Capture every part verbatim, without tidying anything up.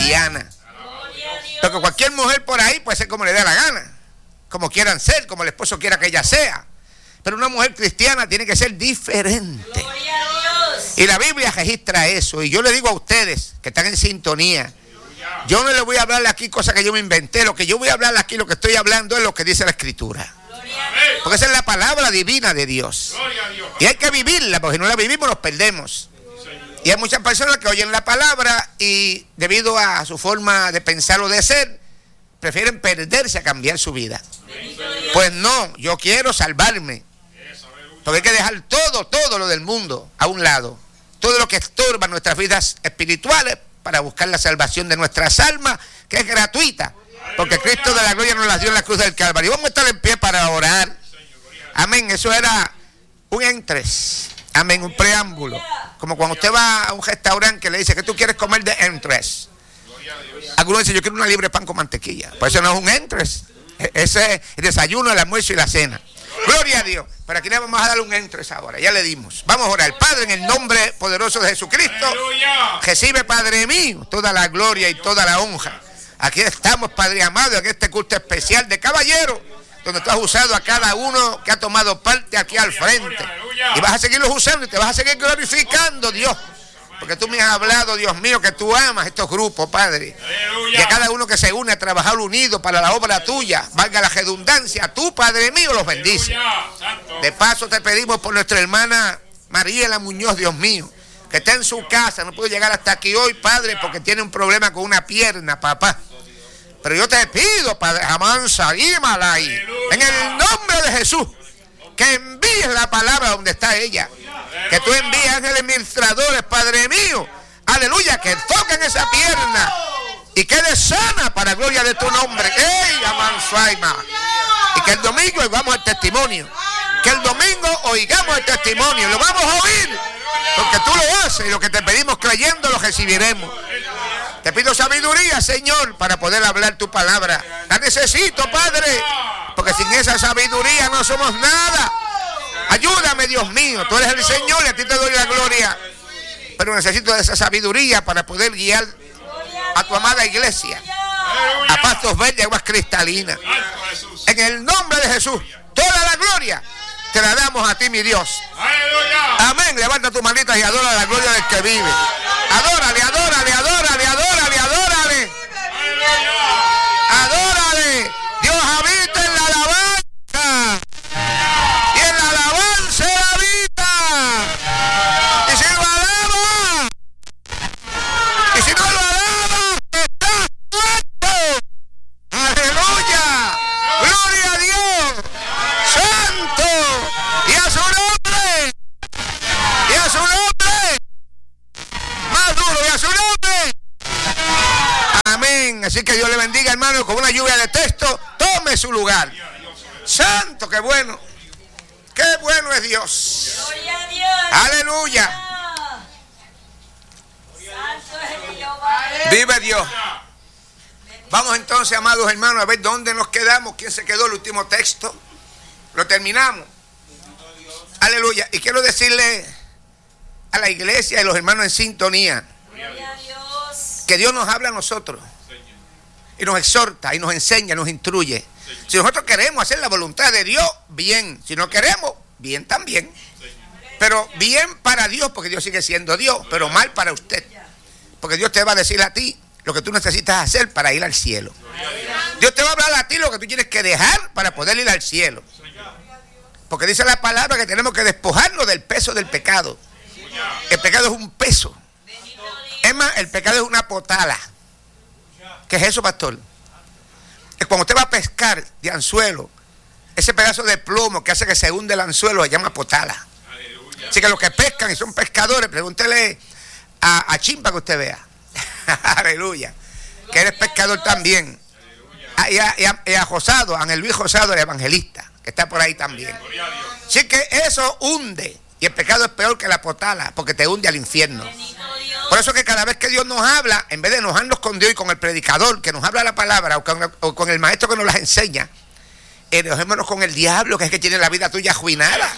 cristiana. Porque cualquier mujer por ahí puede ser como le dé la gana, como quieran ser, como el esposo quiera que ella sea. Pero una mujer cristiana tiene que ser diferente. Y la Biblia registra eso. Y yo le digo a ustedes que están en sintonía, yo no les voy a hablar aquí cosas que yo me inventé. Lo que yo voy a hablar aquí, lo que estoy hablando es lo que dice la Escritura. Porque esa es la palabra divina de Dios. Y hay que vivirla, porque si no la vivimos nos perdemos. Y hay muchas personas que oyen la palabra y debido a su forma de pensar o de ser, prefieren perderse a cambiar su vida. Pues no, yo quiero salvarme. Porque hay que dejar todo, todo lo del mundo a un lado. Todo lo que estorba nuestras vidas espirituales para buscar la salvación de nuestras almas, que es gratuita. Porque Cristo de la gloria nos la dio en la cruz del Calvario. Vamos a estar en pie para orar. Amén. Eso era un entres. Amén. Un preámbulo. Como cuando usted va a un restaurante que le dice que tú quieres comer de entres. Algunos dicen, yo quiero una libre pan con mantequilla. Pues eso no es un entres. Ese es el desayuno, el almuerzo y la cena. Gloria a Dios. Pero aquí le vamos a dar un entres ahora. Ya le dimos. Vamos a orar. Padre, en el nombre poderoso de Jesucristo, recibe, Padre mío, toda la gloria y toda la honra. Aquí estamos, Padre amado, en este culto especial de caballero, donde tú has usado a cada uno que ha tomado parte aquí al frente. Y vas a seguirlos usando y te vas a seguir glorificando, Dios. Porque tú me has hablado, Dios mío, que tú amas estos grupos, Padre. Y a cada uno que se une a trabajar unido para la obra tuya, valga la redundancia, tú, Padre mío, los bendice. De paso te pedimos por nuestra hermana Mariela Muñoz, Dios mío, que está en su casa, no pudo llegar hasta aquí hoy, Padre, porque tiene un problema con una pierna, papá. Pero yo te pido, Padre, amansa y malay, en el nombre de Jesús, que envíes la palabra donde está ella. Que tú envíes ángeles administradores, Padre mío, aleluya, que toquen esa pierna y quede sana para gloria de tu nombre. ¡Ey, amansaima! Y que el domingo oigamos el testimonio. Que el domingo oigamos el testimonio. Lo vamos a oír, porque tú lo haces y lo que te pedimos creyendo lo recibiremos. Te pido sabiduría, Señor, para poder hablar tu palabra. La necesito, Padre, porque sin esa sabiduría no somos nada. Ayúdame, Dios mío, tú eres el Señor y a ti te doy la gloria. Pero necesito de esa sabiduría para poder guiar a tu amada iglesia a pastos verdes, aguas cristalinas. En el nombre de Jesús, toda la gloria te la damos a ti, mi Dios. Amén. Levanta tus manitas y adora la gloria del que vive. Adórale, adórale, adórale, adórale, adórale. Adórale. Dios habita en la alabanza. Y en la alabanza él habita. Y si lo alaba, y si no lo alaba, está muerto. Aleluya. Gloria a Dios. Santo. Y a su nombre. Y a su nombre. Más duro. Y a su nombre. Amén. Así que Dios le bendiga, hermano, con una lluvia de texto. Tome su lugar. Santo, qué bueno. Qué bueno es Dios. Gloria a Dios. Aleluya. Santo es Jehová. Vive Dios. Vamos entonces, amados hermanos, a ver dónde nos quedamos. ¿Quién se quedó el último texto? Lo terminamos. Aleluya. Y quiero decirle a la iglesia y los hermanos en sintonía Gloria a Dios. que Dios nos habla a nosotros y nos exhorta y nos enseña, nos instruye. Si nosotros queremos hacer la voluntad de Dios, bien. Si no queremos, bien también. Pero bien para Dios, porque Dios sigue siendo Dios, pero mal para usted. Porque Dios te va a decir a ti lo que tú necesitas hacer para ir al cielo. Dios te va a hablar a ti lo que tú tienes que dejar para poder ir al cielo. Porque dice la palabra que tenemos que despojarnos del peso del pecado. El pecado es un peso. Es más, el pecado es una potala. ¿Qué es eso, pastor? Es cuando usted va a pescar de anzuelo, ese pedazo de plomo que hace que se hunde el anzuelo se llama potala. Aleluya. Así que los que pescan y son pescadores, pregúntele a, a Chimpa que usted vea. Aleluya. Que eres pescador también. A, y, a, y, a, y a Josado, a Ángel Luis Josado, el evangelista, que está por ahí también. Así que eso hunde. Y el pecado es peor que la potala, porque te hunde al infierno. Por eso que cada vez que Dios nos habla, en vez de enojarnos con Dios y con el predicador que nos habla la palabra, o con, o con el maestro que nos las enseña, enojémonos con el diablo, que es que tiene la vida tuya arruinada.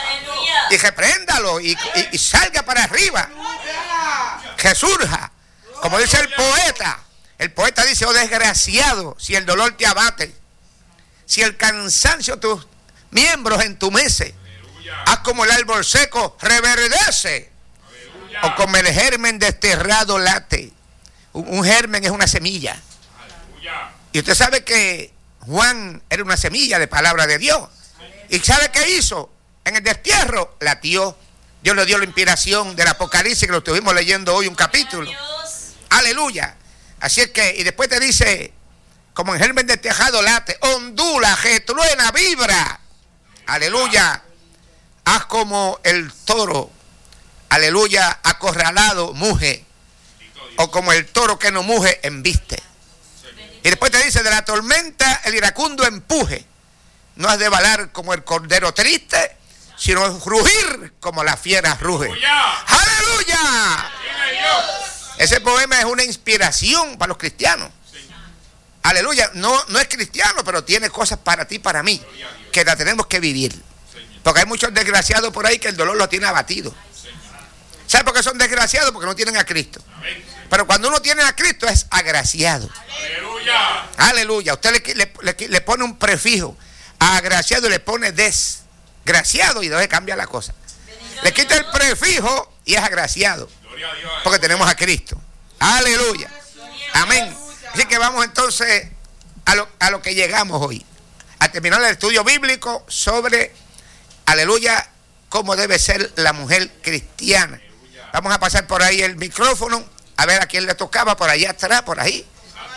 Y repréndalo y, y, y salga para arriba. Que surja. Como dice el poeta, el poeta dice: oh desgraciado, si el dolor te abate, si el cansancio tus miembros entumece, haz como el árbol seco reverdece, o como el germen desterrado late. Un, un germen es una semilla. Y usted sabe que Juan era una semilla de palabra de Dios. ¿Y sabe qué hizo? En el destierro latió. Dios le dio la inspiración del Apocalipsis, que lo estuvimos leyendo hoy un capítulo. Aleluya. Así es que, y después te dice, como en germen de tejado late, ondula, retruena, vibra. Aleluya. Haz como el toro, aleluya, acorralado, muge. O como el toro que no muge, embiste. Y después te dice, de la tormenta el iracundo empuje. No has de balar como el cordero triste, sino rugir como la fiera ruge. ¡Aleluya! Ese poema es una inspiración para los cristianos. Aleluya. No, no es cristiano, pero tiene cosas para ti y para mí, que la tenemos que vivir. Porque hay muchos desgraciados por ahí que el dolor los tiene abatidos. ¿Sabe por qué son desgraciados? Porque no tienen a Cristo. Pero cuando uno tiene a Cristo es agraciado. Aleluya. Aleluya. Usted le, le, le, le pone un prefijo a agraciado y le pone desgraciado y entonces cambia la cosa. Le quita el prefijo y es agraciado. Porque tenemos a Cristo. Aleluya. Amén. Así que vamos entonces a lo, a lo que llegamos hoy. A terminar el estudio bíblico sobre, aleluya, cómo debe ser la mujer cristiana. Vamos a pasar por ahí el micrófono, a ver a quién le tocaba, por allá atrás, por ahí.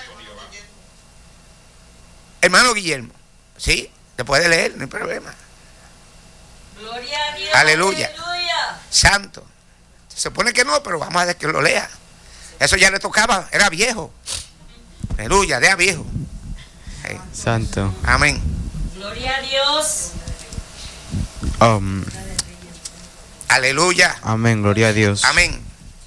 Hermano Guillermo, ¿sí? ¿Te puede leer? No hay problema. Gloria a Dios. Aleluya. Aleluya. Santo. Se supone que no, pero vamos a ver que lo lea. Eso ya le tocaba, era viejo. Aleluya, era viejo. Sí. Santo. Amén. Gloria a Dios. Um, Aleluya. amén, gloria a Dios. Amén.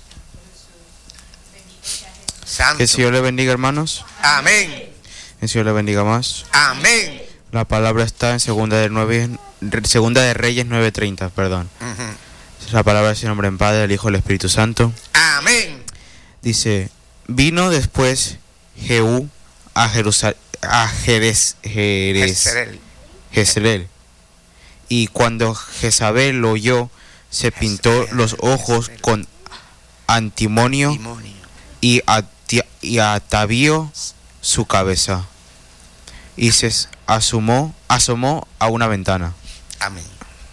Santo. Que el Señor le bendiga, hermanos. Amén. Que el Señor le bendiga más. Amén. La palabra está en Segunda de, nueve, segunda de Reyes nueve treinta, perdón. Uh-huh. La palabra es el nombre en Padre, del Hijo y del Espíritu Santo. Amén. Dice: vino después Jehú a Jerusalén, a Jerez, Jerez, Jezreel. Jezreel. Y cuando Jezabel lo oyó, se pintó Jezreel, los ojos Jezreel. con antimonio Demonio. y, ati- y atavió su cabeza y se asomó, asomó a una ventana. Amén.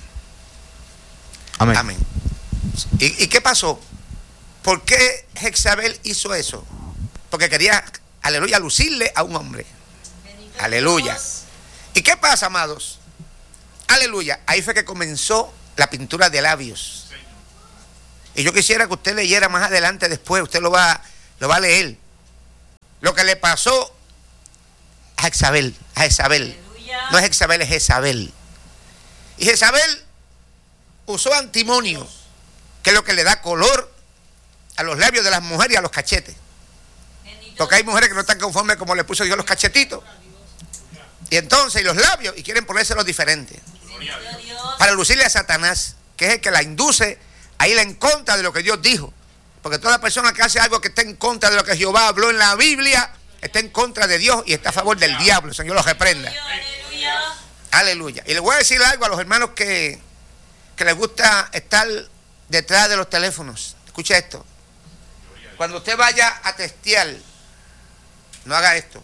Amén. Amén. ¿Y, ¿Y qué pasó? ¿Por qué Jezabel hizo eso? Porque quería, aleluya, lucirle a un hombre. Bendito Aleluya. Dios. ¿Y qué pasa, amados? Aleluya. Ahí fue que comenzó la pintura de labios. Y yo quisiera que usted leyera más adelante después, usted lo va, lo va a leer. Lo que le pasó a Jezabel, a Jezabel. Aleluya. No es Jezabel, es Jezabel. Y Jezabel usó antimonio, que es lo que le da color a los labios de las mujeres y a los cachetes. Bendito Porque hay mujeres que no están conformes como le puso Dios los cachetitos. Y entonces, y los labios, y quieren ponérselos diferentes. Bendito Dios. Para lucirle a Satanás, que es el que la induce a ir en contra de lo que Dios dijo. Porque toda persona que hace algo que está en contra de lo que Jehová habló en la Biblia, está en contra de Dios y está a favor del diablo. El Señor los reprenda. Aleluya. Aleluya. Y les voy a decir algo a los hermanos que, que les gusta estar detrás de los teléfonos. Escucha esto. Cuando usted vaya a testear, no haga esto.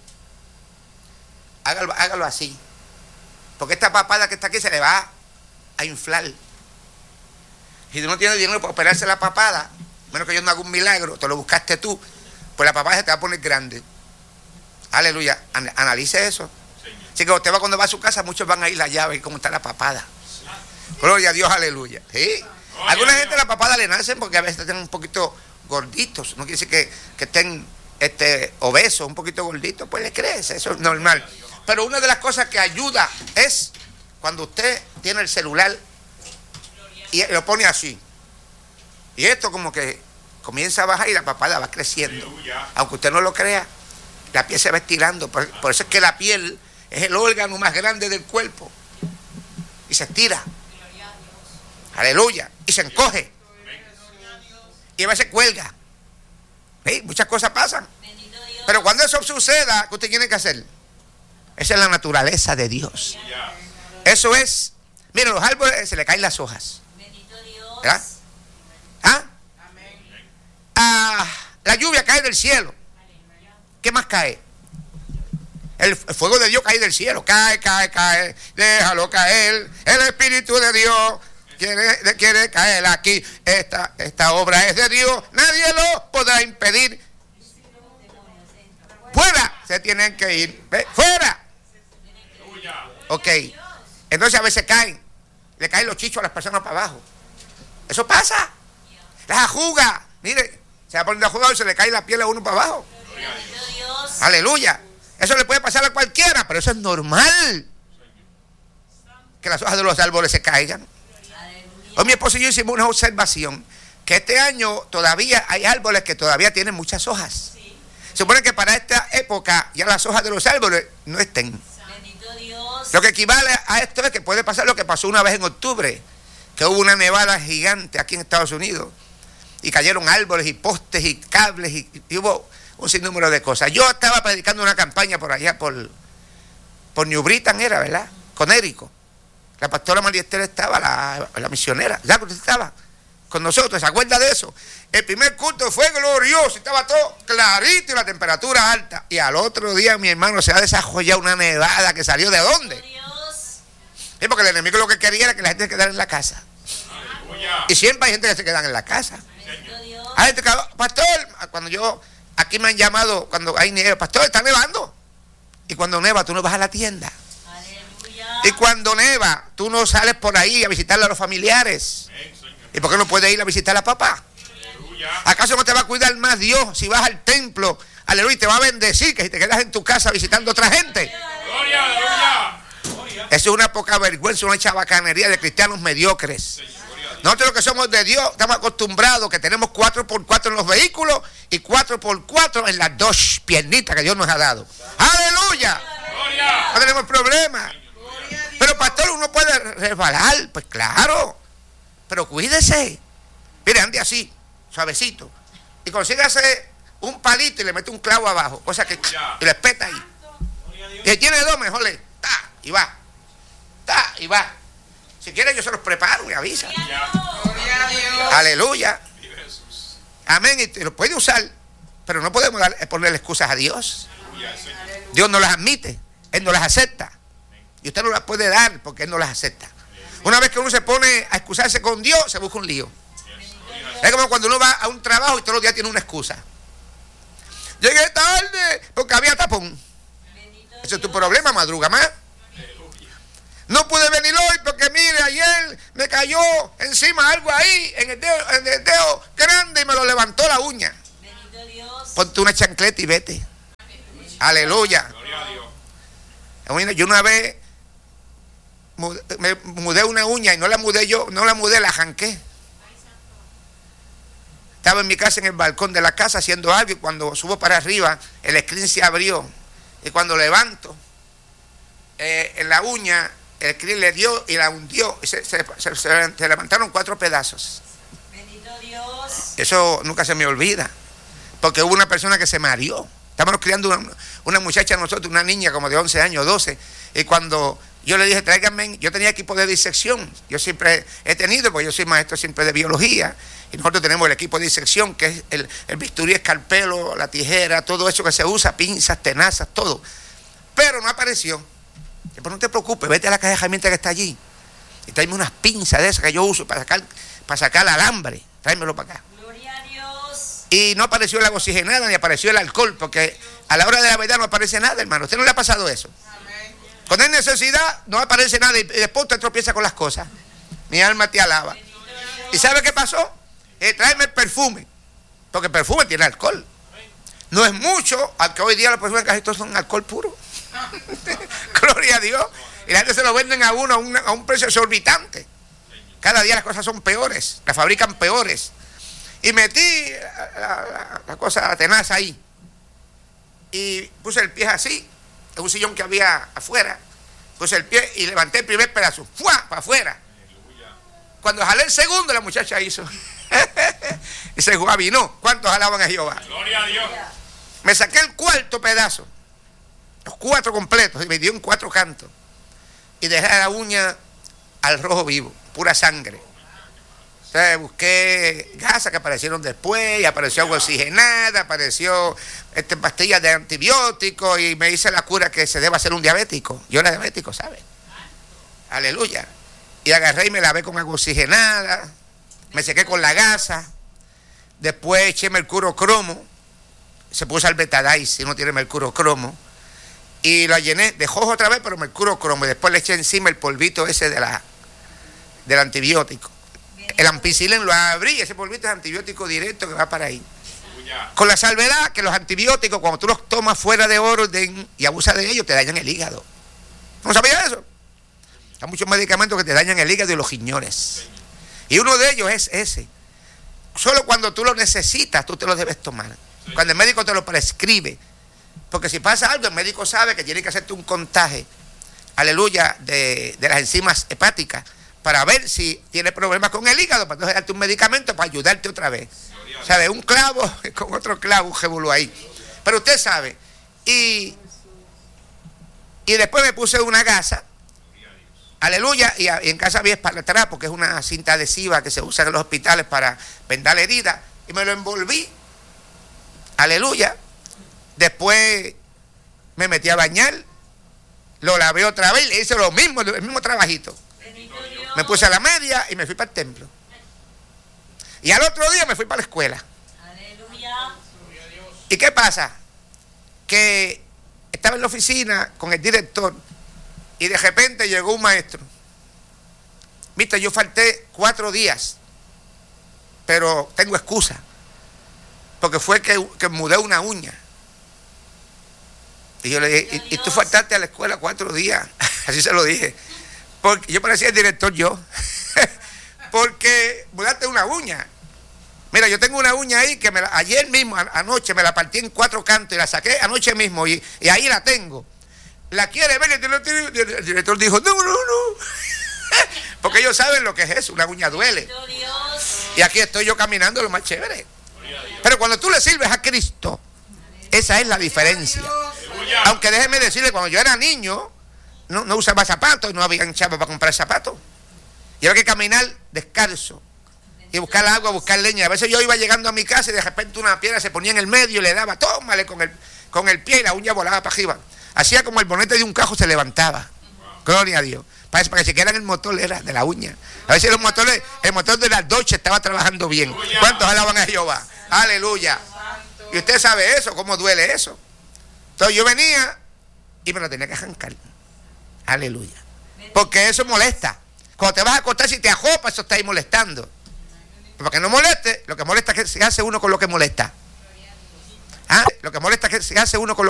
Hágalo, hágalo así. Porque esta papada que está aquí se le va a inflar. Si tú no tienes dinero para operarse la papada, menos que yo no haga un milagro, te lo buscaste tú, pues la papada se te va a poner grande. Aleluya. An- analice eso. Así que usted va cuando va a su casa, muchos van a ir allá a ver cómo está la papada. Gloria a Dios, aleluya. ¿Sí? Alguna gente la papada le nacen porque a veces están un poquito gorditos. No quiere decir que, que estén este, obesos, un poquito gorditos, pues le crece, eso es normal. Pero una de las cosas que ayuda es cuando usted tiene el celular y lo pone así. Y esto como que comienza a bajar y la papada va creciendo. Aunque usted no lo crea, la piel se va estirando. Por, por eso es que la piel es el órgano más grande del cuerpo. Y se estira. Aleluya. Y se encoge. Y a veces cuelga. ¿Sí? Muchas cosas pasan. Bendito Dios. Pero cuando eso suceda, ¿qué usted tiene que hacer? Esa es la naturaleza de Dios. Eso es, mire, los árboles se le caen las hojas. Bendito Dios. ¿Verdad? ¿Ah? Ah, la lluvia cae del cielo. ¿Qué más cae? El, el fuego de Dios cae del cielo. Cae, cae, cae. Déjalo caer. El Espíritu de Dios quiere, quiere caer aquí. Esta, esta obra es de Dios. Nadie lo podrá impedir. Fuera. Se tienen que ir. ¿Ve? Fuera. Ok. Entonces a veces caen. Le caen los chichos a las personas para abajo. Eso pasa. Las ajugas. Mire, se va a poner de ajugado y se le cae la piel a uno para abajo. Bendito Dios. Aleluya. Eso le puede pasar a cualquiera, pero eso es normal. Que las hojas de los árboles se caigan. Aleluya. Hoy mi esposo y yo hicimos una observación. Que este año todavía hay árboles que todavía tienen muchas hojas. Se supone que para esta época ya las hojas de los árboles no estén. Bendito Dios. Lo que equivale a esto es que puede pasar lo que pasó una vez en octubre. Que hubo una nevada gigante aquí en Estados Unidos. Y cayeron árboles y postes y cables y, y hubo un sinnúmero de cosas. Yo estaba predicando una campaña por allá, por, por New Britain era, ¿verdad? Con Érico. La pastora María Esther estaba, la, la misionera. ¿Ya usted estaba con nosotros? ¿Se acuerda de eso? El primer culto fue glorioso, estaba todo clarito y la temperatura alta. Y al otro día, mi hermano, se ha desarrollado una nevada que salió ¿de dónde? Dios. Sí, porque el enemigo lo que quería era que la gente se quedara en la casa. Y siempre hay gente que se queda en la casa. Bendito Dios. Hay gente que, pastor, cuando yo, aquí me han llamado, cuando hay nieve, pastor, está nevando. Y cuando neva, tú no vas a la tienda. Aleluya. Y cuando neva, tú no sales por ahí a visitar a los familiares. ¿Y por qué no puedes ir a visitar a papá? ¿Acaso no te va a cuidar más Dios si vas al templo? Aleluya, y te va a bendecir que si te quedas en tu casa visitando a otra gente. Gloria, aleluya. Eso es una poca vergüenza, una chabacanería de cristianos mediocres. Nosotros los que somos de Dios estamos acostumbrados que tenemos cuatro por cuatro en los vehículos y cuatro por cuatro en las dos piernitas que Dios nos ha dado. ¡Aleluya! No tenemos problema. Pero pastor, uno puede resbalar, pues claro. Pero cuídese. Mire, ande así, suavecito. Y consígase un palito y le mete un clavo abajo. O sea que y le espeta ahí. Y si tiene dos, mejor le ta y va. Ta y va. Si quiere yo se los preparo, me avisa. Aleluya. Amén. Y lo puede usar. Pero no podemos dar, ponerle excusas a Dios. Dios no las admite. Él no las acepta. Y usted no las puede dar porque Él no las acepta. Una vez que uno se pone a excusarse con Dios, se busca un lío. Es como cuando uno va a un trabajo y todos los días tiene una excusa. Llegué tarde porque había tapón. Ese es tu problema, madruga más. No pude venir hoy porque mire, ayer me cayó encima algo ahí en el dedo, en el dedo grande y me lo levantó la uña. Bendito Dios. Ponte una chancleta y vete. Aleluya. Yo una vez mudé, me mudé una uña y no la mudé yo, no la mudé, la janqué. Estaba en mi casa en el balcón de la casa haciendo algo y cuando subo para arriba el screen se abrió y cuando levanto eh, en la uña el screen le dio y la hundió y se, se, se, se, se levantaron cuatro pedazos. Bendito Dios. Eso nunca se me olvida porque hubo una persona que se mareó. Estábamos criando una, una muchacha nosotros, una niña como de once años, doce, y cuando yo le dije, tráiganme, yo tenía equipo de disección, yo siempre he tenido, porque yo soy maestro siempre de biología, y nosotros tenemos el equipo de disección, que es el, el bisturí, escalpelo, la tijera, todo eso que se usa, pinzas, tenazas, todo. Pero no apareció. Pero no te preocupes, vete a la caja de herramientas que está allí, y tráeme unas pinzas de esas que yo uso para sacar, para sacar el alambre, tráemelo para acá. Gloria a Dios. Y no apareció el agua oxigenada ni apareció el alcohol, porque a la hora de la verdad no aparece nada, hermano. ¿A usted no le ha pasado eso? Amén. Cuando hay necesidad no aparece nada y después usted tropieza con las cosas. Mi alma te alaba. ¿Y sabe qué pasó? Eh, tráeme el perfume, porque el perfume tiene alcohol. No es mucho, aunque hoy día los perfumes casi todos son alcohol puro. Gloria a Dios. Y la gente se lo venden a uno a un, a un precio exorbitante. Cada día las cosas son peores, las fabrican peores. Y metí la, la, la cosa, la tenaza ahí. Y puse el pie así, en un sillón que había afuera. Puse el pie y levanté el primer pedazo. ¡Fua! Para afuera. Cuando jalé el segundo, la muchacha hizo. y se guabinó. ¿Cuántos alaban a Jehová? Gloria a Dios. Me saqué el cuarto pedazo, los cuatro completos, y me dio en cuatro cantos. Y dejé la uña al rojo vivo, pura sangre. Entonces busqué gasas que aparecieron después, y apareció agua oxigenada, apareció este, pastillas de antibióticos, y me hice la cura que se debe hacer un diabético. Yo era diabético, ¿sabes? Aleluya. Y agarré y me lavé con agua oxigenada, me sequé con la gasa, después eché mercurocromo, se puso al betadine si no tiene mercurocromo, y lo llené de jojo otra vez, pero mercurocromo, y después le eché encima el polvito ese de la, del antibiótico. El ampicilén lo abrí, ese polvito es antibiótico directo que va para ahí. Con la salvedad que los antibióticos, cuando tú los tomas fuera de orden y abusas de ellos, te dañan el hígado. ¿No sabías eso? Hay muchos medicamentos que te dañan el hígado y los riñones. Y uno de ellos es ese. Solo cuando tú lo necesitas, tú te lo debes tomar. Cuando el médico te lo prescribe. Porque si pasa algo, el médico sabe que tiene que hacerte un contaje, aleluya, de, de las enzimas hepáticas, para ver si tiene problemas con el hígado, para entonces darte un medicamento para ayudarte otra vez. ¿Sabe? Un clavo con otro clavo, un jebulo ahí. Pero usted sabe. Y, y después me puse una gasa, aleluya, y, a, y en casa había esparadrap, porque es una cinta adhesiva que se usa en los hospitales para vendar heridas, y me lo envolví, aleluya. Después me metí a bañar, lo lavé otra vez, le hice lo mismo, el mismo trabajito. Me puse a la media y me fui para el templo. Y al otro día me fui para la escuela. Aleluya. ¿Y qué pasa? Que estaba en la oficina con el director y de repente llegó un maestro. Viste, yo falté cuatro días, pero tengo excusa, porque fue que, que mudé una uña. Y yo le dije, ¿y, y tú faltaste a la escuela cuatro días? Así se lo dije. Porque yo parecía el director yo. Porque mudaste una uña. Mira, yo tengo una uña ahí que me la, ayer mismo, a, anoche, me la partí en cuatro cantos y la saqué anoche mismo y, y ahí la tengo. ¿La quiere ver? El director dijo, no, no, no. Porque ellos saben lo que es eso, una uña duele. Y aquí estoy yo caminando lo más chévere. Pero cuando tú le sirves a Cristo, esa es la diferencia. Aunque déjeme decirle, cuando yo era niño, no, no usaba zapatos, no había chavos para comprar zapatos. Y había que caminar descalzo y buscar agua, buscar leña. A veces yo iba llegando a mi casa y de repente una piedra se ponía en el medio y le daba, tómale con el, con el pie, y la uña volaba para arriba. Hacía como el bonete de un cajo se levantaba. Gloria a Dios. Para, para que se quedara el motor era de la uña. A veces los motores, el motor de las Dodge estaba trabajando bien. ¿Cuántos alaban a Jehová? Aleluya. Y usted sabe eso, cómo duele eso. Entonces yo venía y me lo tenía que arrancar. Aleluya. Porque eso molesta. Cuando te vas a acostar, si te ajopas, eso está ahí molestando. Pero para que no moleste, lo que molesta es que se hace uno con lo que molesta. ¿Ah? Lo que molesta es que se hace uno con lo